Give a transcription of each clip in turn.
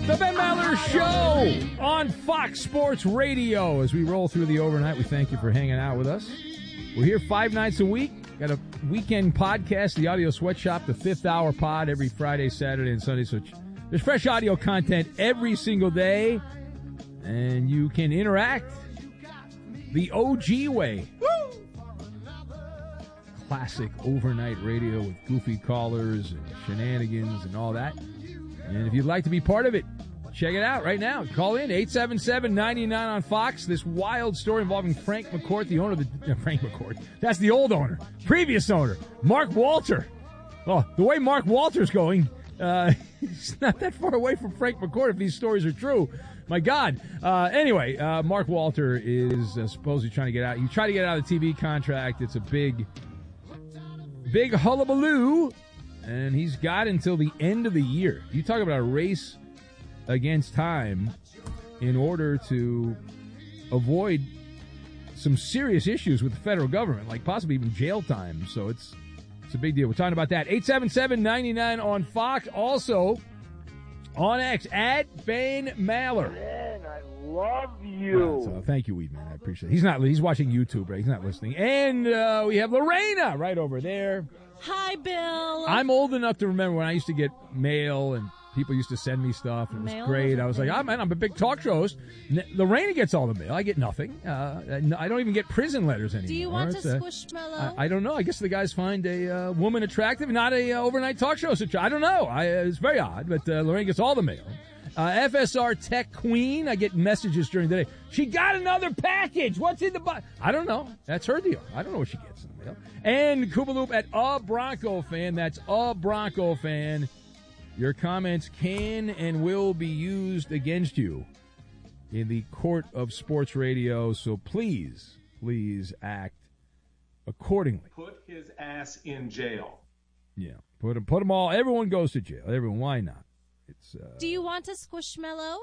The Ben Maller Show on Fox Sports Radio. As we roll through the overnight, we thank you for hanging out with us. We're here 5 nights a week. Got a weekend podcast, the Audio Sweatshop, the Fifth Hour Pod, every Friday, Saturday, and Sunday. So there's fresh audio content every single day, and you can interact the OG way. Woo! Classic overnight radio with goofy callers and shenanigans and all that. And if you'd like to be part of it, check it out right now. Call in 877-99 on Fox. This wild story involving Frank McCourt, the owner of the Frank McCourt. That's the old owner, previous owner, Mark Walter. Oh, the way Mark Walter's going, he's not that far away from Frank McCourt if these stories are true. My God. Anyway, Mark Walter is supposedly trying to get out. He tried to get out of the TV contract. It's a big hullabaloo. And he's got until the end of the year. You talk about a race against time in order to avoid some serious issues with the federal government, like possibly even jail time. So it's a big deal. We're talking about that. 877-99 on Fox. Also on X, at Ben Maller. Man, I love you. So thank you, Weedman. I appreciate it. He's watching YouTube, right? He's not listening. And we have Lorena right over there. Hi, Bill. I'm old enough to remember when I used to get mail and people used to send me stuff, and it was great. I was like, I'm a big talk show host. Lorena gets all the mail. I get nothing. I don't even get prison letters anymore. Do you want to squishmallow? I don't know. I guess the guys find a woman attractive, not a overnight talk show. I don't know. It's very odd, but Lorena gets all the mail. FSR Tech Queen, I get messages during the day. She got another package. What's in the box? I don't know. That's her deal. I don't know what she gets in the mail. And Koopaloop at A Bronco Fan. That's A Bronco Fan. Your comments can and will be used against you in the court of sports radio. So please act accordingly. Put his ass in jail. Yeah, put them all. Everyone goes to jail. Everyone. Why not? It's. Do you want a squishmallow?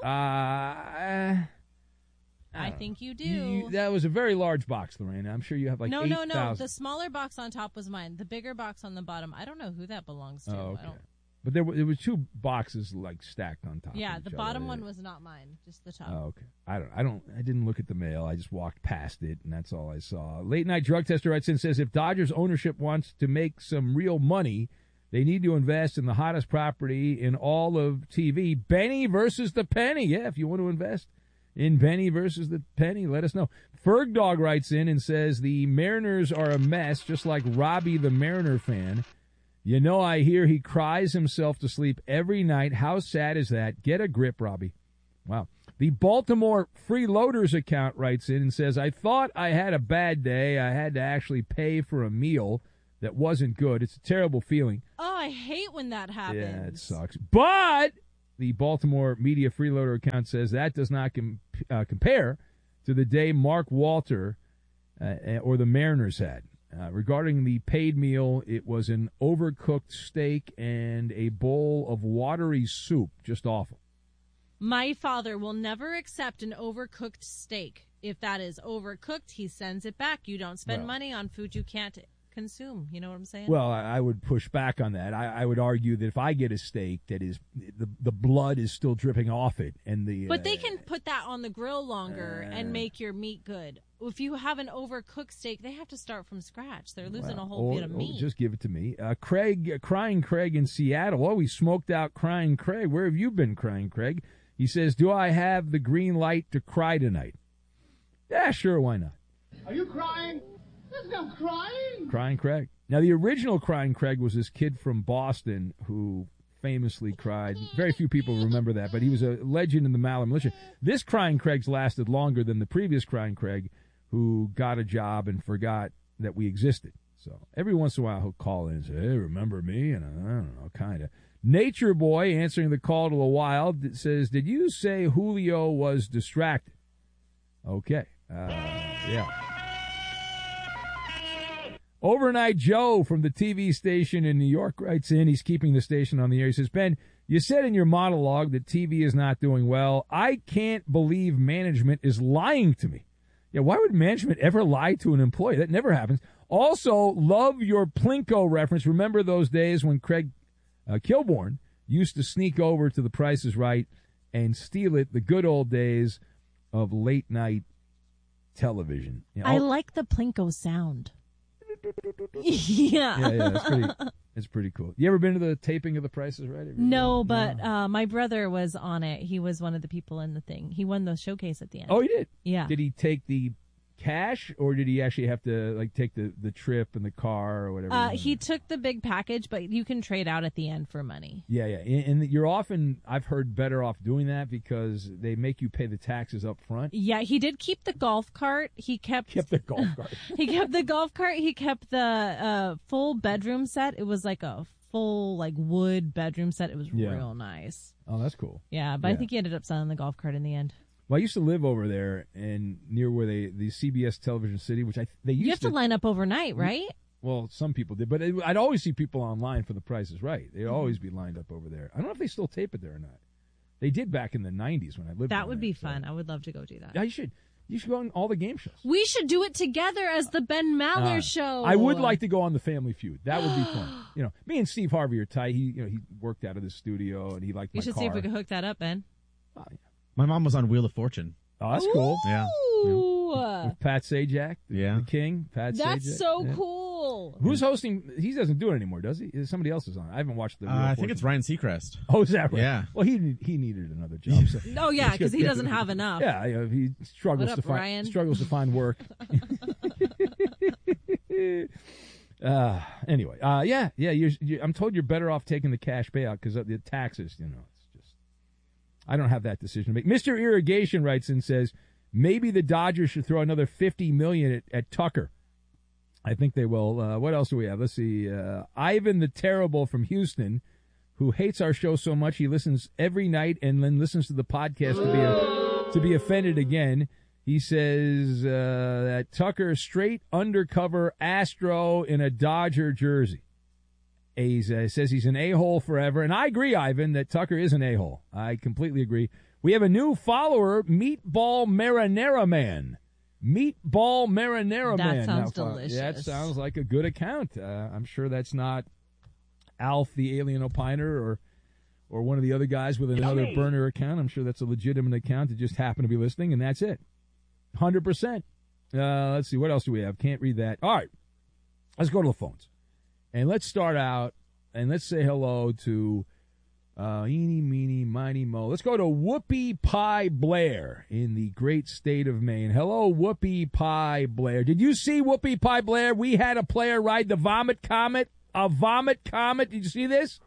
I think you do. That was a very large box, Lorena. I'm sure you have like 8,000. No. The smaller box on top was mine. The bigger box on the bottom, I don't know who that belongs to. Oh, okay. But there were two boxes like stacked on top. Yeah, of the each bottom other. one was not mine, just the top. Oh, okay. I didn't look at the mail. I just walked past it, and that's all I saw. Late Night Drug Tester writes in, says, if Dodgers ownership wants to make some real money, they need to invest in the hottest property in all of TV, Benny versus the Penny. Yeah, if you want to invest in Benny versus the Penny, let us know. Ferg Dog writes in and says, the Mariners are a mess, just like Robbie the Mariner fan. You know, I hear he cries himself to sleep every night. How sad is that? Get a grip, Robbie. Wow. The Baltimore Freeloaders account writes in and says, I thought I had a bad day. I had to actually pay for a meal that wasn't good. It's a terrible feeling. Oh, I hate when that happens. Yeah, it sucks. But the Baltimore Media Freeloader account says that does not compare to the day Mark Walter or the Mariners had. Regarding the paid meal, it was an overcooked steak and a bowl of watery soup. Just awful. My father will never accept an overcooked steak. If that is overcooked, he sends it back. You don't spend money on food you can't consume. You know what I'm saying? Well, I would push back on that. I would argue that if I get a steak that is the blood is still dripping off it, and but they can put that on the grill longer and make your meat good. If you have an overcooked steak, they have to start from scratch. They're losing a whole bit of meat. Just give it to me. Crying Craig in Seattle. Oh, we smoked out Crying Craig. Where have you been, Crying Craig? He says, do I have the green light to cry tonight? Yeah, sure, why not? Are you crying? There's no crying. Crying Craig. Now, the original Crying Craig was this kid from Boston who famously cried. Very few people remember that, but he was a legend in the Maller militia. This Crying Craig's lasted longer than the previous Crying Craig, who got a job and forgot that we existed. So every once in a while he'll call in and say, hey, remember me? And I don't know, kind of. Nature Boy, answering the call to the wild, says, did you say Julio was distracted? Okay. Yeah. Overnight Joe from the TV station in New York writes in. He's keeping the station on the air. He says, Ben, you said in your monologue that TV is not doing well. I can't believe management is lying to me. Yeah, why would management ever lie to an employee? That never happens. Also, love your Plinko reference. Remember those days when Craig Kilborn used to sneak over to The Price is Right and steal it, the good old days of late-night television. You know, I like the Plinko sound. Yeah. Yeah, it's pretty cool. You ever been to the taping of The Price is Right? No, but my brother was on it. He was one of the people in the thing. He won the showcase at the end. Oh, he did? Yeah. Did he take the cash, or did he actually have to like take the trip and the car or whatever? He took the big package, but you can trade out at the end for money. Yeah. And you're often, I've heard, better off doing that because they make you pay the taxes up front. Yeah, he did keep the golf cart. He kept the golf cart. He kept the golf cart. He kept the full bedroom set. It was like a full like wood bedroom set. It was real nice. Oh, that's cool. Yeah, but I think he ended up selling the golf cart in the end. Well, I used to live over there and near where the CBS Television City, which they used to. You have to line up overnight, right? Well, some people did, but I'd always see people online for The Price is Right. They'd always be lined up over there. I don't know if they still tape it there or not. They did back in the 90s when I lived there. That would be fun. I would love to go do that. Yeah, you should. You should go on all the game shows. We should do it together as the Ben Maller show. I would like to go on the Family Feud. That would be fun. You know, me and Steve Harvey are tight. He worked out of the studio and he liked my car. You should see if we could hook that up, Ben. Oh, yeah. My mom was on Wheel of Fortune. Oh, that's cool. Yeah. With Pat Sajak, the king. Pat Sajak. That's so cool. Who's hosting? He doesn't do it anymore, does he? Somebody else is on. I haven't watched the. I think it's Ryan Seacrest. Oh, is that right? Yeah. Well, he needed another job. So. Oh yeah, because he doesn't have enough. Yeah, he struggles What up, Ryan? to find work. Anyway, yeah. I'm told you're better off taking the cash payout because of the taxes. You know, it's just I don't have that decision to make. Mr. Irrigation writes and says maybe the Dodgers should throw another $50 million at Tucker. I think they will. What else do we have? Let's see. Ivan the Terrible from Houston, who hates our show so much he listens every night and then listens to the podcast to be offended again. He says that Tucker straight undercover Astro in a Dodger jersey. He says he's an a-hole forever. And I agree, Ivan, that Tucker is an a-hole. I completely agree. We have a new follower, Meatball Marinara Man. Meatball Marinara Man. That sounds delicious. That sounds like a good account. I'm sure that's not Alf the Alien Opiner or one of the other guys with another burner account. I'm sure that's a legitimate account that just happened to be listening, and that's it. 100%. Let's see. What else do we have? Can't read that. All right. Let's go to the phones. And let's start out, and let's say hello to eeny, meeny, miny, mo. Let's go to Whoopie Pie Blair in the great state of Maine. Hello, Whoopie Pie Blair. Did you see Whoopie Pie Blair? We had a player ride the Vomit Comet. A Vomit Comet. Did you see this?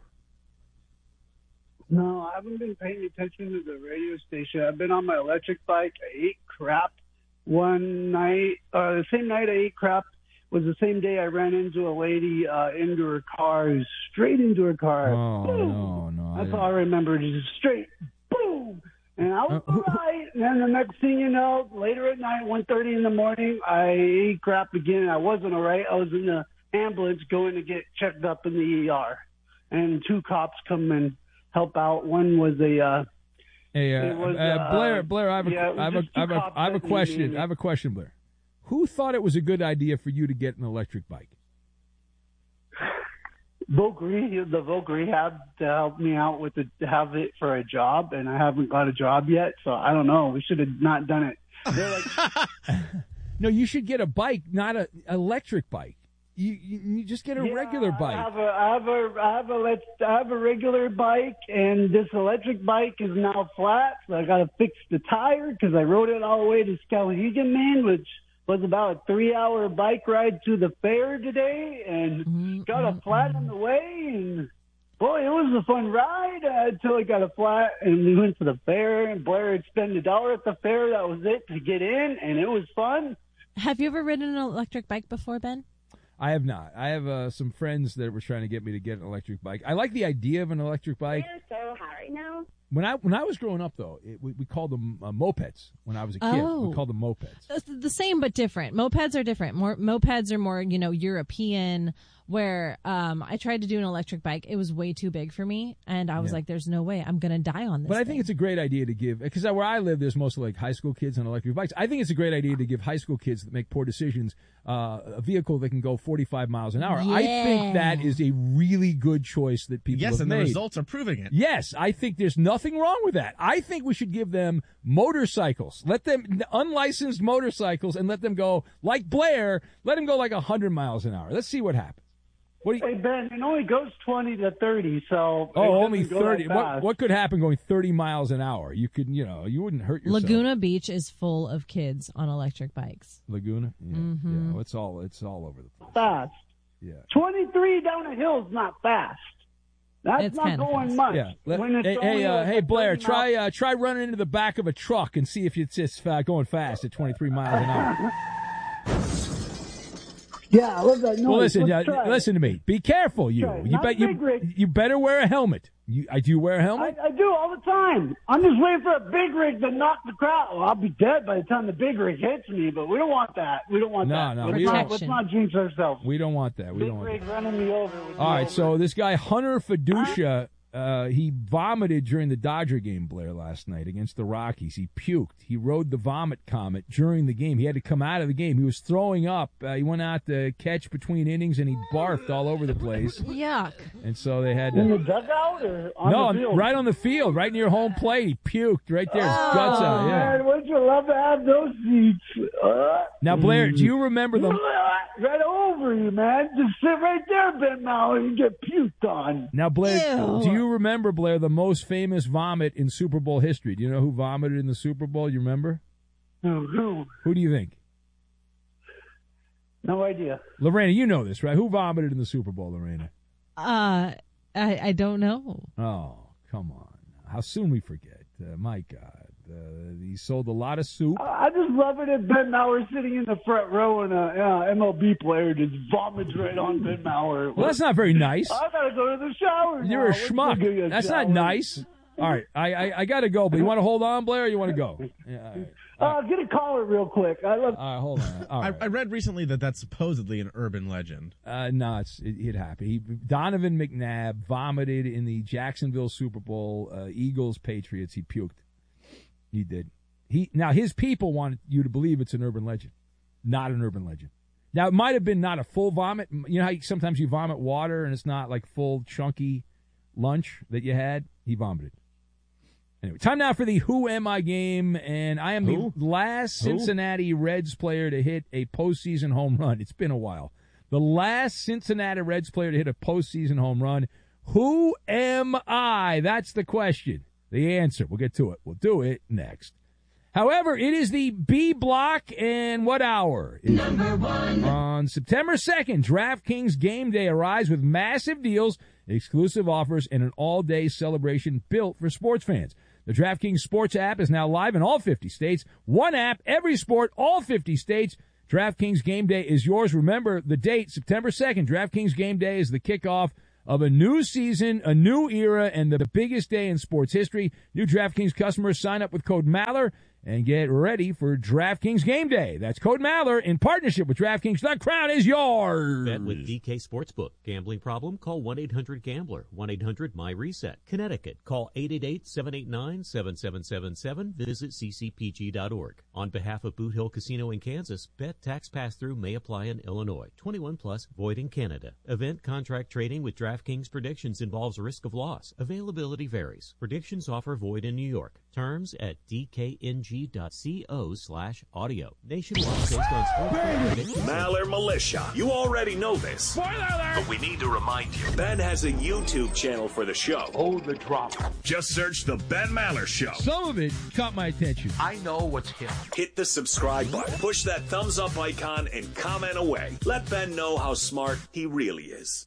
No, I haven't been paying attention to the radio station. I've been on my electric bike. I ate crap one night. The same night I ate crap was the same day I ran into a lady into her car, straight into her car. Oh, boom. no. That's all I remember, just straight, boom. And I was all right. And then the next thing you know, later at night, 1:30 in the morning, I ate crap again. I wasn't all right. I was in the ambulance going to get checked up in the ER. And two cops come and help out. One was a... Blair, I have a question. I have a question, Blair. Who thought it was a good idea for you to get an electric bike? The Voc Rehab to help me out with to have it for a job, and I haven't got a job yet, so I don't know. We should have not done it. They're like, no, you should get a bike, not an electric bike. You just get a regular bike. I have a regular bike, and this electric bike is now flat, so I got to fix the tire because I rode it all the way to Skowhegan, Maine, which was about a 3-hour bike ride to the fair today, and got a flat on the way, and boy, it was a fun ride until I got a flat, and we went to the fair, and Blair had spent $1 at the fair. That was it to get in, and it was fun. Have you ever ridden an electric bike before, Ben? I have not. I have some friends that were trying to get me to get an electric bike. I like the idea of an electric bike. It's so hot right now. When I was growing up, though, we called them mopeds. When I was a kid, we called them mopeds. It's the same but different. Mopeds are different. Mopeds are more, European, where I tried to do an electric bike. It was way too big for me, and I was like, "There's no way I'm going to die on this." But I think it's a great idea to give, because where I live, there's mostly like high school kids on electric bikes. I think it's a great idea to give high school kids that make poor decisions a vehicle that can go 45 miles an hour. Yeah. I think that is a really good choice that people have Yes, and made. the results are proving it. Yes, I think there's nothing wrong with that. I think we should give them motorcycles. Let them, unlicensed motorcycles, and let them go, like Blair, let them go like 100 miles an hour. Let's see what happens. What do you, Hey, Ben, it only goes 20 to 30, so... only 30. What could happen going 30 miles an hour? You could, you wouldn't hurt yourself. Laguna Beach is full of kids on electric bikes. Laguna? Yeah, Mm-hmm. yeah, it's all over the place. Fast. Yeah. 23 down a hill is not fast. That's It's not kinda going fast. much. Yeah. When it's only Hey, like Blair, 30 miles- try running into the back of a truck and see if it's just going fast at 23 miles an hour. Yeah, I love that noise. Well, listen, Let's try it. listen to me. Be careful, you. Try it. You Not bet big rig. you better wear a helmet. Do you wear a helmet? I do all the time. I'm just waiting for a big rig to knock the crowd. Well, I'll be dead by the time the big rig hits me, but we don't want that. We don't want that. No, let's we not, don't. let's not jinx ourselves. We don't want that. We Big don't want rig that. running me over. would be All right, over. so this guy Hunter Fiducia, he vomited during the Dodger game, Blair, last night against the Rockies. He puked. He rode the vomit comet during the game. He had to come out of the game. He was throwing up. He went out to catch between innings, and he barfed all over the place. Yuck. And so they had in the to... dugout or on the field? right on the field, right near home plate. He puked right there. His guts out, yeah. Man, wouldn't you love to have those seats? Now, Blair, do you remember them? Right over you, man. Just sit right there, Ben Mauer, and get puked on. Now, Blair, Ew. do you remember, Blair, the most famous vomit in Super Bowl history? Do you know who vomited in the Super Bowl? You remember? Who? Who do you think? No idea. Lorena, you know this, right? Who vomited in the Super Bowl, Lorena? I don't know. Oh, come on. How soon we forget. My God. He sold a lot of soup. I just love it if Ben Mauer sitting in the front row and a MLB player just vomits right on Ben Mauer. Well, that's not very nice. I gotta go to the shower. You're now. a Let's go get schmuck. a That's shower. not nice. All right, I got to go, but you want to hold on, Blair, or you want to go? Yeah, all right. Get a caller real quick. I love. All right, hold on. All right. I read recently that that's supposedly an urban legend. No, it happened. Donovan McNabb vomited in the Jacksonville Super Bowl, Eagles Patriots. He puked. He did. Now his people want you to believe it's an urban legend, not an urban legend. Now it might have been not a full vomit. You know how sometimes you vomit water and it's not like full chunky lunch that you had. He vomited. Anyway, time now for the Who Am I game, and I am the last Cincinnati Reds player to hit a postseason home run. It's been a while. The last Cincinnati Reds player to hit a postseason home run. Who am I? That's the question. The answer. We'll get to it. We'll do it next. However, it is the B block, and what hour? Number 1. On September 2nd, DraftKings Game Day arrives with massive deals, exclusive offers, and an all-day celebration built for sports fans. The DraftKings Sports app is now live in all 50 states. One app, every sport, all 50 states. DraftKings Game Day is yours. Remember the date, September 2nd. DraftKings Game Day is the kickoff of a new season, a new era, and the biggest day in sports history. New DraftKings customers sign up with code Maller and get ready for DraftKings Game Day. That's code Maller in partnership with DraftKings. The crown is yours. Bet with DK Sportsbook. Gambling problem? Call 1-800-GAMBLER. 1-800-MY-RESET. Connecticut. Call 888-789-7777. Visit ccpg.org. On behalf of Boot Hill Casino in Kansas, bet tax pass-through may apply in Illinois. 21 plus, void in Canada. Event contract trading with DraftKings Predictions involves risk of loss. Availability varies. Predictions offer void in New York. Terms at dkng.co/audio. Nationwide based on sports predictions. Maller Militia. You already know this. Spoiler alert! But we need to remind you. Ben has a YouTube channel for the show. Oh, the drop. Just search The Ben Maller Show. Some of it caught my attention. I know what's hip. Hit the subscribe button. Push that thumbs up icon and comment away. Let Ben know how smart he really is.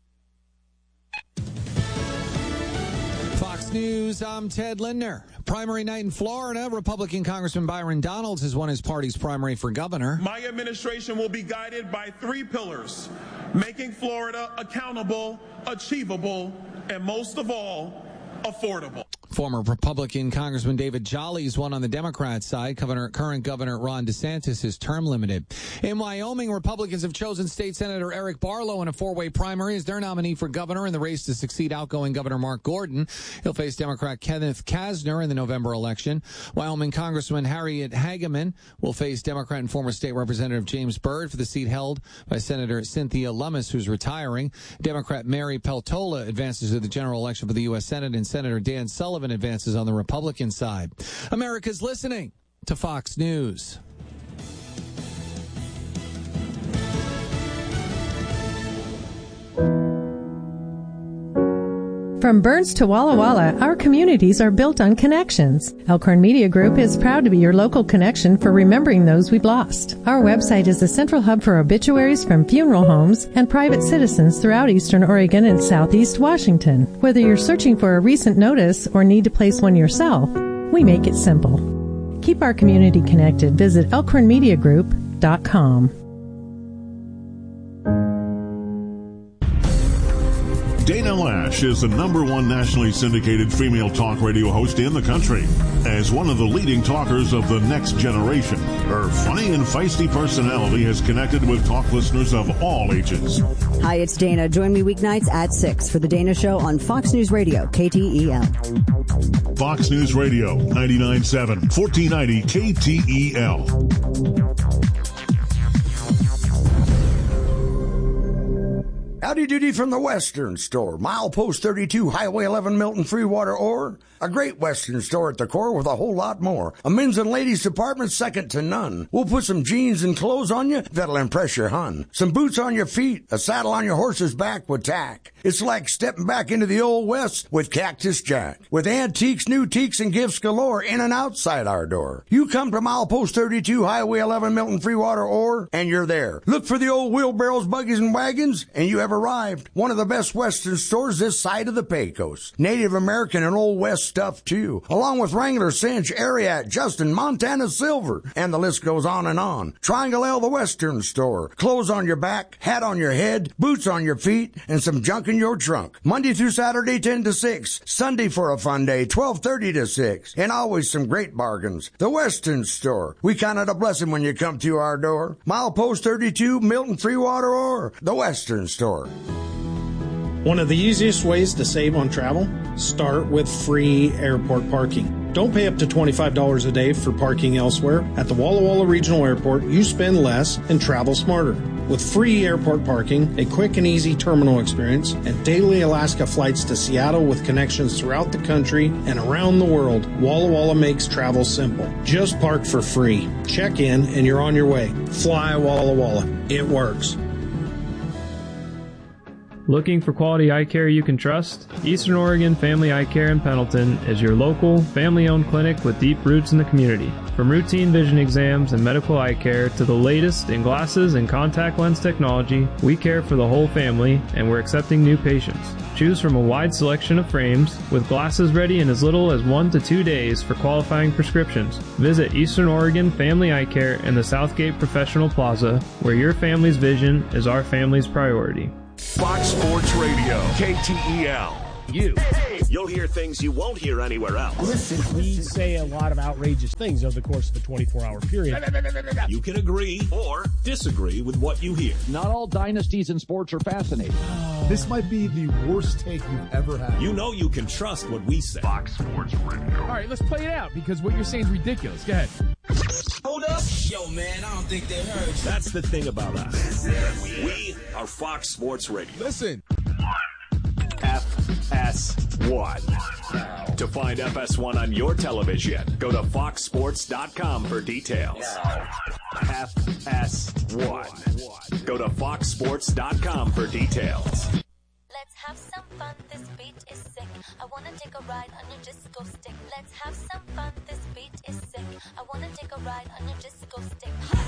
Fox News, I'm Ted Lindner. Primary night in Florida, Republican Congressman Byron Donalds has won his party's primary for governor. My administration will be guided by 3 pillars: making Florida accountable, achievable, and most of all, affordable. Former Republican Congressman David Jolly's won on the Democrat side. Current Governor Ron DeSantis is term limited. In Wyoming, Republicans have chosen State Senator Eric Barlow in a four-way primary as their nominee for governor in the race to succeed outgoing Governor Mark Gordon. He'll face Democrat Kenneth Kasner in the November election. Wyoming Congresswoman Harriet Hageman will face Democrat and former state representative James Byrd for the seat held by Senator Cynthia Lummis, who's retiring. Democrat Mary Peltola advances to the general election for the U.S. Senate, and Senator Dan Sullivan advances on the Republican side. America's listening to Fox News. From Burns to Walla Walla, our communities are built on connections. Elkhorn Media Group is proud to be your local connection for remembering those we've lost. Our website is the central hub for obituaries from funeral homes and private citizens throughout Eastern Oregon and Southeast Washington. Whether you're searching for a recent notice or need to place one yourself, we make it simple. Keep our community connected. Visit elkhornmediagroup.com. Dana Lash is the #1 nationally syndicated female talk radio host in the country. As one of the leading talkers of the next generation, her funny and feisty personality has connected with talk listeners of all ages. Hi, it's Dana. Join me weeknights at 6 for The Dana Show on Fox News Radio, KTEL. Fox News Radio, 99.7, 1490 KTEL. Howdy doody from the Western Store. Milepost 32, Highway 11, Milton, Freewater, or a great Western store at the core with a whole lot more. A men's and ladies department second to none. We'll put some jeans and clothes on you that'll impress your hun. Some boots on your feet, a saddle on your horse's back with tack. It's like stepping back into the Old West with Cactus Jack. With antiques, new teaks, and gifts galore in and outside our door. You come to Milepost 32, Highway 11, Milton, Freewater, or, and you're there. Look for the old wheelbarrows, buggies, and wagons, and you have arrived. One of the best Western stores this side of the Pecos. Native American and Old West stuff, too. Along with Wrangler, Cinch, Ariat, Justin, Montana Silver, and the list goes on and on. Triangle L, the Western Store. Clothes on your back, hat on your head, boots on your feet, and some junk in your trunk. Monday through Saturday, 10 to 6. Sunday for a fun day, 12:30 to 6. And always some great bargains. The Western Store. We count it a blessing when you come to our door. Milepost 32, Milton, Freewater, or the Western Store. One of the easiest ways to save on travel? Start with free airport parking. Don't pay up to $25 a day for parking elsewhere. At the Walla Walla Regional Airport, you spend less and travel smarter. With free airport parking, a quick and easy terminal experience, and daily Alaska flights to Seattle with connections throughout the country and around the world, Walla Walla makes travel simple. Just park for free. Check in and you're on your way. Fly Walla Walla. It works. Looking for quality eye care you can trust? Eastern Oregon Family Eye Care in Pendleton is your local, family-owned clinic with deep roots in the community. From routine vision exams and medical eye care to the latest in glasses and contact lens technology, we care for the whole family, and we're accepting new patients. Choose from a wide selection of frames, with glasses ready in as little as 1 to 2 days for qualifying prescriptions. Visit Eastern Oregon Family Eye Care in the Southgate Professional Plaza, where your family's vision is our family's priority. Fox Sports Radio, KTEL. You'll hear things you won't hear anywhere else. Listen, we say a lot of outrageous things over the course of a 24-hour period. You can agree or disagree with what you hear. Not all dynasties in sports are fascinating. This might be the worst take you've ever had. You know you can trust what we say. Fox Sports Radio. All right, let's play it out because what you're saying is ridiculous. Go ahead. Hold up. Yo, man, I don't think they heard you. That's the thing about us. We are Fox Sports Radio. Listen. FS1. To find FS1 on your television, go to foxsports.com for details. FS1. Go to foxsports.com for details. Let's have some fun, this beat is sick. I wanna take a ride on your disco stick. Let's have some fun, this beat is sick. I wanna take a ride on your disco stick.